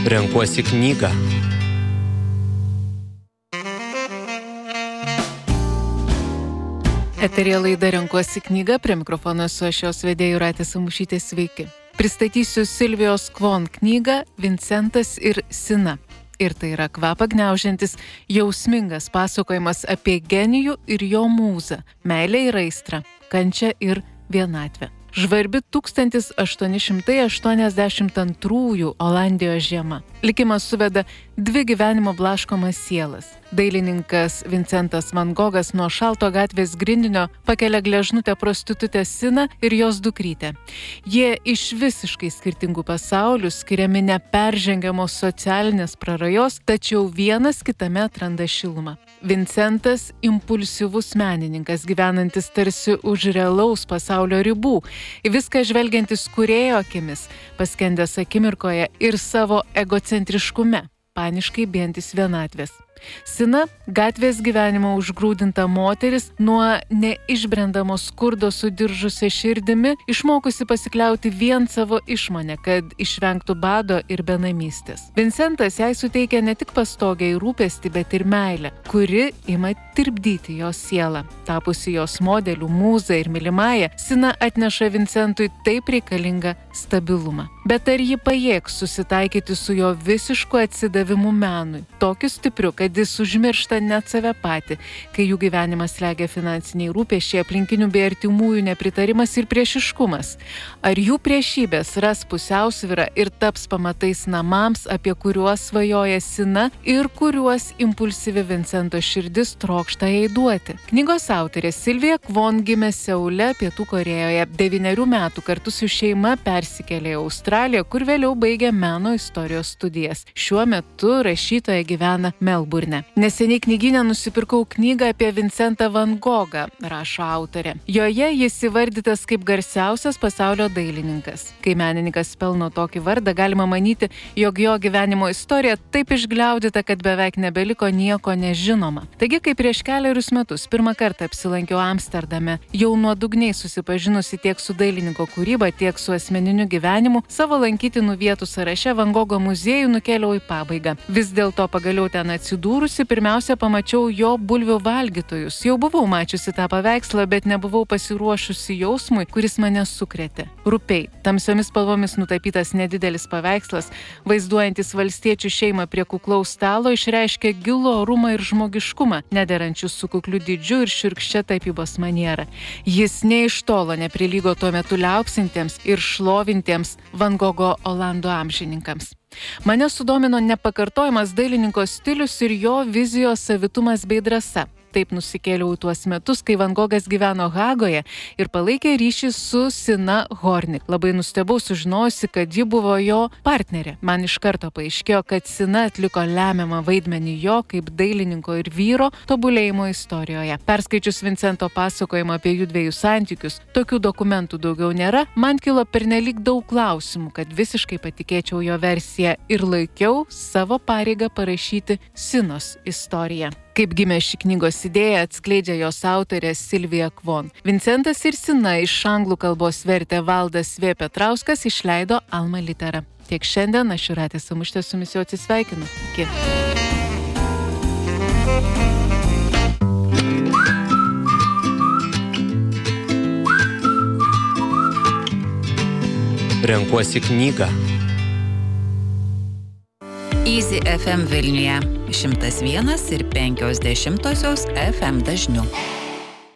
Renkuosi knygą. Eteryje laida Renkuosi knygą, prie mikrofono esu aš jos vedėja Jūratė Samušytė, sveiki. Pristatysiu Silvijos Kvon knygą Vincentas ir Sina. Ir tai yra kvapą gniaužiantis, jausmingas pasakojimas apie genijų ir jo mūzą, meilę ir aistrą, kančią ir vienatvę. Žvarbi 1882 Olandijos žiema. Likimas suveda dvi gyvenimo blaškomas sielas. Dailininkas Vincentas Van Gogas nuo šalto gatvės grindinio pakelia gležnutę prostitutę Siną ir jos dukrytę. Jie iš visiškai skirtingų pasaulių, skiriami neperžengiamos socialinės prarajos, tačiau vienas kitame atranda šilumą. Vincentas – impulsyvus menininkas, gyvenantis tarsi už realaus pasaulio ribų, į viską žvelgiantis kūrėjo akimis, paskendęs akimirkoje ir savo egocentriškume, paniškai bijantis vienatvės. Sina – gatvės gyvenimo užgrūdinta moteris, nuo neišbrendamos skurdo sudiržusia širdimi, išmokusi pasikliauti vien savo išmonę, kad išvengtų bado ir benamystės. Vincentas jai suteikia ne tik pastogę ir rūpestį, bet ir meilę, kuri ima tirpdyti jos sielą. Tapusi jos modelių, mūza ir mylimąja, Sina atneša Vincentui taip reikalingą stabilumą. Bet ar ji pajėgs susitaikyti su jo visišku atsidavimu menui, tokiu stipriu, kad jis užmiršta net save patį, kai jų gyvenimas slegia finansiniai rūpesčiai, aplinkinių bei artimųjų nepritarimas ir priešiškumas? Ar jų priešybės ras pusiausvyrą ir taps pamatais namams, apie kuriuos svajoja Sina ir kuriuos impulsyvi Vincento širdis trokšta jai duoti? Knygos autorė Silvija Kvon gimė Seule, Pietų Korėjoje. 9 metų kartu su šeima persikėlė į Australiją, kur vėliau baigė meno istorijos studijas. Šiuo metu rašytoja gyvena Melburne. Neseniai knygyne nusipirkau knygą apie Vincentą Van Gogą, rašo autorė. Joje jis įvardytas kaip garsiausias pasaulio dailininkas. Kai menininkas pelno tokį vardą, galima manyti, jog jo gyvenimo istorija taip išgliaudyta, kad beveik nebeliko nieko nežinoma. Taigi, kai prieš kelerius metus pirmą kartą apsilankiau Amsterdame, jau nuodugniai susipažinusi tiek su dailininko kūryba, tiek su asmeniniu gyvenimu, savo lankytinų vietų sąraše Van Gogo muziejų nukėliau į pabaigą. Vis dėlto pagaliau ten atsidūrusi, pirmiausia pamačiau jo bulvių valgytojus. Jau buvau mačiusi tą paveikslą, bet nebuvau pasiruošusi jausmui, kuris mane sukrėtė. Rupiai, tamsiomis spalvomis nutapytas nedidelis paveikslas, vaizduojantis valstiečių šeimą prie kuklaus stalo, išreiškia gilų orumą ir žmogiškumą, nederančius su kukliu dydžiu ir šiurkščia tapybos maniera. Jis nė iš tolo neprilygo tuo metu liaupsintiems ir šlovintiems Van Gogo olandų amžininkams. Mane sudomino nepakartojamas dailininko stilius ir jo vizijos savitumas bei drąsa. Taip nusikėliau į tuos metus, kai Van Gogas gyveno Hagoje ir palaikė ryšį su Sina Hornik. Labai nustebau sužinojusi, kad ji buvo jo partnerė. Man iš karto paaiškėjo, kad Sina atliko lemiamą vaidmenį jo kaip dailininko ir vyro tobulėjimo istorijoje. Perskaičius Vincento pasakojimą apie jų dviejų santykius, tokių dokumentų daugiau nėra, man kilo pernelyg daug klausimų, kad visiškai patikėčiau jo versiją ir laikiau savo pareigą parašyti Sinos istoriją. Kaip gimė ši knygos idėja, atskleidžia jos autorė Silvija Kvon. Vincentas ir Sina iš anglų kalbos vertė Valdas V. Petrauskas, išleido Alma Litera. Tiek šiandien, aš Jūratė Samušytė su jumis jau atsisveikinu. Iki. Renkuosi knygą. Easy FM Vilniuje 101,5 FM dažniu.